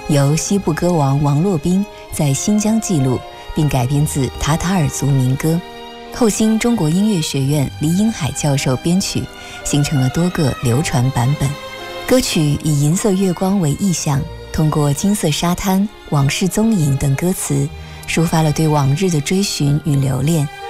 由西部歌王王洛宾在新疆记录，并改编自塔塔尔族民歌，后经中国音乐学院李英海教授编曲，形成了多个流传版本。歌曲以银色月光为意象，通过金色沙滩、往事踪影等歌词，抒发了对往日的追寻与留恋，